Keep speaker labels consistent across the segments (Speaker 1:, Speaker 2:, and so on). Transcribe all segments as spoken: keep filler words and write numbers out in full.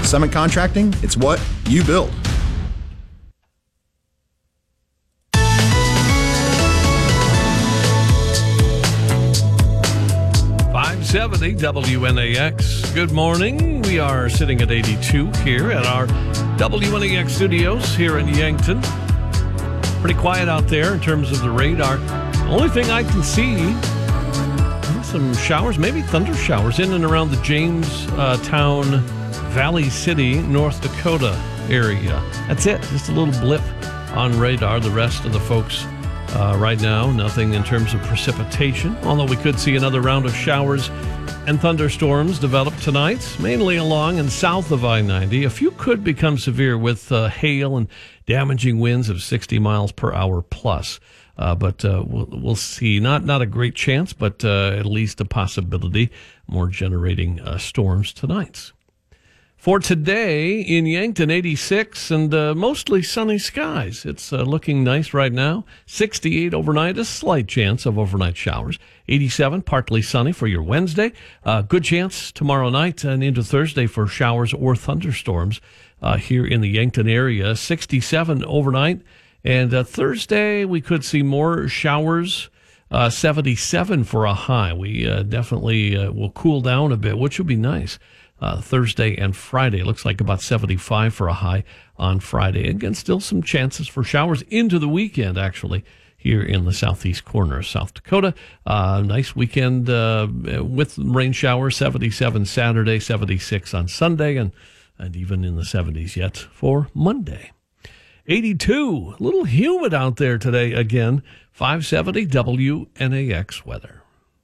Speaker 1: Summit Contracting, it's what you build.
Speaker 2: five seventy W N A X. Good morning. We are sitting at eighty-two here at our W N A X studios here in Yankton. Pretty quiet out there in terms of the radar. The only thing I can see, some showers, maybe thunder showers in and around the Jamestown, Valley City, North Dakota area. That's it. Just a little blip on radar. The rest of the folks uh, right now, nothing in terms of precipitation, although we could see another round of showers and thunderstorms develop tonight, mainly along and south of I ninety. A few could become severe with uh, hail and damaging winds of sixty miles per hour plus. Uh, but uh, we'll, we'll see. Not not a great chance, but uh, at least a possibility. More generating uh, storms tonight. For today in Yankton, eighty-six and uh, mostly sunny skies. It's uh, looking nice right now. sixty-eight overnight, a slight chance of overnight showers. eighty-seven, partly sunny for your Wednesday. Uh, good chance tomorrow night and into Thursday for showers or thunderstorms uh, here in the Yankton area. sixty-seven overnight. And uh, Thursday, we could see more showers. Uh, seventy-seven for a high. We uh, definitely uh, will cool down a bit, which will be nice. Uh, Thursday and Friday. Looks like about seventy-five for a high on Friday. Again, still some chances for showers into the weekend, actually, here in the southeast corner of South Dakota. Uh, nice weekend uh, with rain showers, seventy-seven Saturday, seventy-six on Sunday, and, and even in the seventies yet for Monday. eighty-two, a little humid out there today again. five seventy W N A X weather.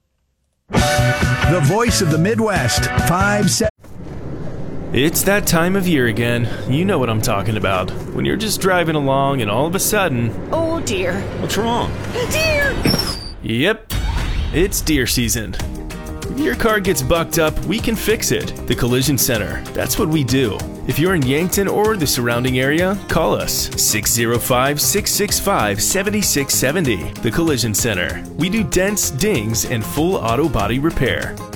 Speaker 3: The voice of the Midwest, five seventy.
Speaker 4: It's that time of year again. You know what I'm talking about. When you're just driving along and all of a sudden...
Speaker 5: Oh, dear.
Speaker 6: What's wrong?
Speaker 5: Deer!
Speaker 4: Yep, it's deer season. If your car gets bucked up, we can fix it. The Collision Center. That's what we do. If you're in Yankton or the surrounding area, call us. six oh five, six six five, seven six seven oh. The Collision Center. We do dents, dings, and full auto body repair.